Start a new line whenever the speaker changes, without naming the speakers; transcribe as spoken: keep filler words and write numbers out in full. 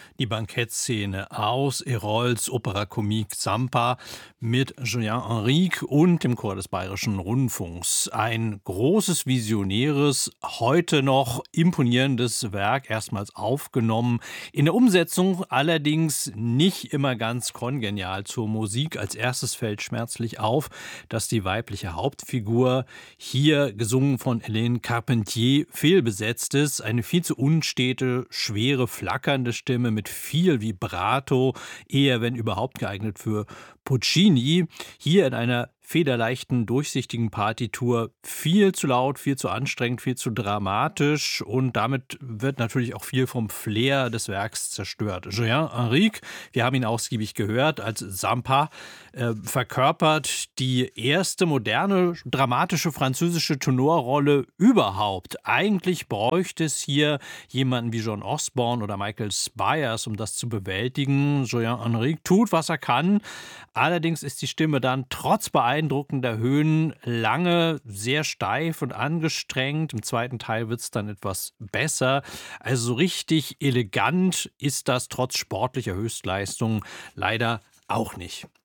Die Bankettszene aus Herols Opéra Comique Zampa mit Julien Henrique und dem Chor des Bayerischen Rundfunks. Ein großes, visionäres, heute noch imponierendes Werk, erstmals aufgenommen. In der Umsetzung allerdings nicht immer ganz kongenial zur Musik. Als erstes fällt schmerzlich auf, dass die weibliche Hauptfigur, hier gesungen von Hélène Carpentier, fehlbesetzt ist. Eine viel zu unstete, schwere, flackernde Stimme mit viel Vibrato, eher wenn überhaupt geeignet für Puccini. Hier in einer federleichten, durchsichtigen Partitur viel zu laut, viel zu anstrengend, viel zu dramatisch und damit wird natürlich auch viel vom Flair des Werks zerstört. Julien Henrique, wir haben ihn ausgiebig gehört, als Zampa äh, verkörpert die erste moderne, dramatische französische Tenorrolle überhaupt. Eigentlich bräuchte es hier jemanden wie John Osborne oder Michael Spyers, um das zu bewältigen. Julien Henrique tut, was er kann. Allerdings ist die Stimme dann trotz beeindruckender Höhen lange sehr steif und angestrengt. Im zweiten Teil wird es dann etwas besser. Also so richtig elegant ist das trotz sportlicher Höchstleistung leider auch nicht.